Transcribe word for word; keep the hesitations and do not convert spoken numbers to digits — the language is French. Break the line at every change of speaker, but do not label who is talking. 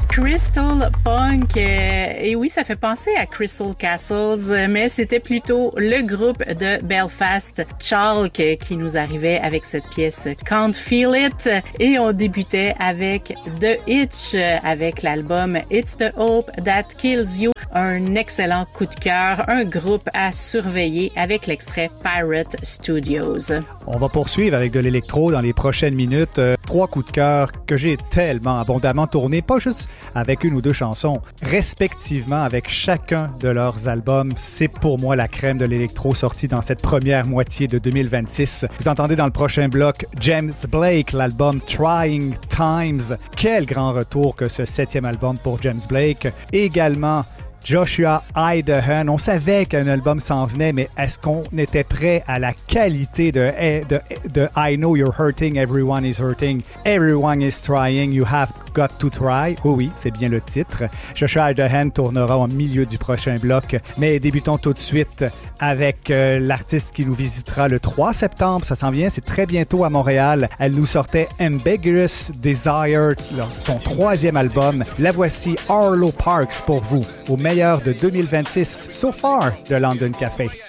Crystal Punk, euh, et oui, ça fait penser à Crystal Castles, mais c'était plutôt le groupe de Belfast, Chalk, qui nous arrivait avec cette pièce Can't Feel It, et on débutait avec The Itch, avec l'album It's the Hope That Kills You, un excellent coup de cœur, un groupe à surveiller avec l'extrait Pirate Studios.
On va poursuivre avec de l'électro dans les prochaines minutes. Euh, trois coups de cœur que j'ai tellement abondamment tournés, pas juste avec une ou deux chansons, respectivement avec chacun de leurs albums. C'est pour moi la crème de l'électro sortie dans cette première moitié de deux mille vingt-six. Vous entendez dans le prochain bloc James Blake, l'album Trying Times. Quel grand retour que ce septième album pour James Blake. Et également Joshua Idahan. On savait qu'un album s'en venait, mais est-ce qu'on était prêt à la qualité de, de, de I Know You're Hurting, Everyone is Hurting, Everyone is Trying, You Have Got to Try? Oh oui, c'est bien le titre. Joshua Idahan tournera au milieu du prochain bloc, mais débutons tout de suite avec euh, l'artiste qui nous visitera le trois septembre. Ça s'en vient, c'est très bientôt à Montréal. Elle nous sortait Ambiguous Desire, son troisième album. La voici, Arlo Parks, pour vous, au meilleur de deux mille vingt-six, so far, de London Café.